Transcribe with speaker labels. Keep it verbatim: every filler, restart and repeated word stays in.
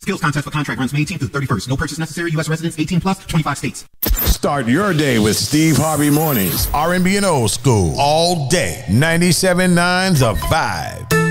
Speaker 1: Skills contest for contract runs May eighteenth through thirty-first. No purchase necessary. U S residents eighteen plus, twenty-five states.
Speaker 2: Start your day with Steve Harvey Mornings. R and B and old school all day. ninety-seven point nine The Vibe.